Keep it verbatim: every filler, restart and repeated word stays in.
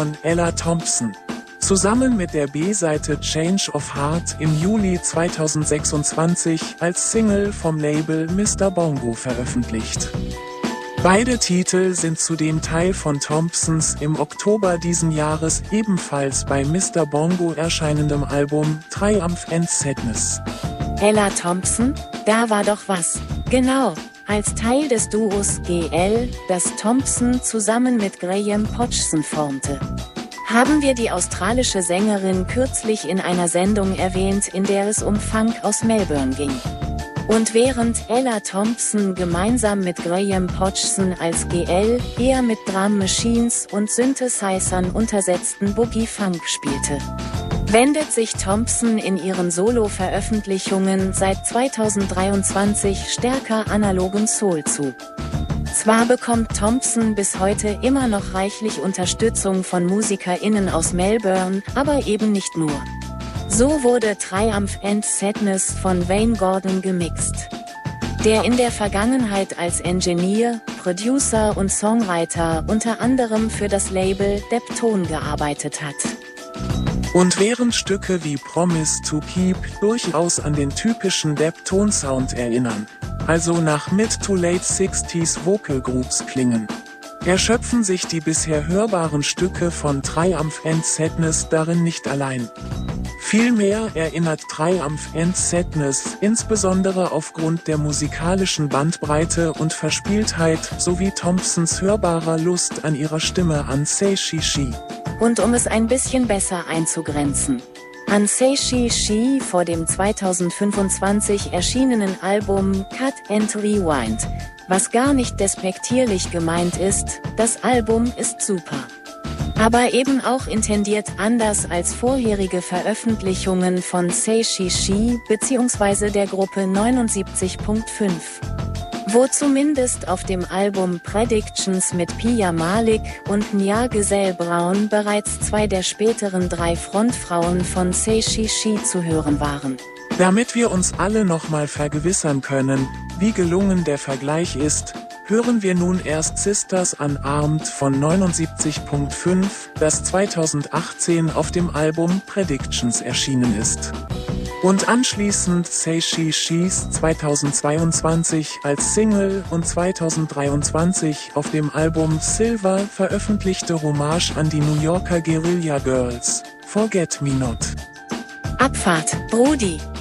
von Ella Thompson. Zusammen mit der B-Seite Change of Heart im Juli zweitausendsechsundzwanzig als Single vom Label Mister Bongo veröffentlicht. Beide Titel sind zudem Teil von Thompsons im Oktober diesen Jahres ebenfalls bei Mister Bongo erscheinendem Album Triumph and Sadness. Ella Thompson, da war doch was. Genau, als Teil des Duos G L, das Thompson zusammen mit Graham Hodgson formte. Haben wir die australische Sängerin kürzlich in einer Sendung erwähnt, in der es um Funk aus Melbourne ging. Und während Ella Thompson gemeinsam mit Graham Hodgson als G L eher mit Drum Machines und Synthesizern untersetzten Boogie-Funk spielte, wendet sich Thompson in ihren Solo-Veröffentlichungen seit zweitausenddreiundzwanzig stärker analogen Soul zu. Zwar bekommt Thompson bis heute immer noch reichlich Unterstützung von MusikerInnen aus Melbourne, aber eben nicht nur. So wurde Triumph and Sadness von Wayne Gordon gemixt, der in der Vergangenheit als Engineer, Producer und Songwriter unter anderem für das Label Deptone gearbeitet hat. Und während Stücke wie Promise to Keep durchaus an den typischen Deptone-Sound erinnern, also nach Mid-to-Late sixties Vocal Groups klingen, erschöpfen sich die bisher hörbaren Stücke von Triumph and Sadness darin nicht allein. Vielmehr erinnert Triumph and Sadness insbesondere aufgrund der musikalischen Bandbreite und Verspieltheit sowie Thompsons hörbarer Lust an ihrer Stimme an Say She She. Und um es ein bisschen besser einzugrenzen, an Say She She vor dem zweitausendfünfundzwanzig erschienenen Album Cut and Rewind, was gar nicht despektierlich gemeint ist, das Album ist super. Aber eben auch intendiert anders als vorherige Veröffentlichungen von Say She She bzw. der Gruppe neunundsiebzig Punkt fünf. Wo zumindest auf dem Album Predictions mit Pia Malik und Nya Giselle Brown bereits zwei der späteren drei Frontfrauen von Say She She zu hören waren. Damit wir uns alle nochmal vergewissern können, wie gelungen der Vergleich ist, hören wir nun erst Sisters Unarmed von neunundsiebzig Punkt fünf, das zweitausendachtzehn auf dem Album Predictions erschienen ist. Und anschließend Say She She's zweitausendzweiundzwanzig als Single und zweitausenddreiundzwanzig auf dem Album Silver veröffentlichte Hommage an die New Yorker Guerilla Girls, Forget Me Not. Abfahrt, Brudi!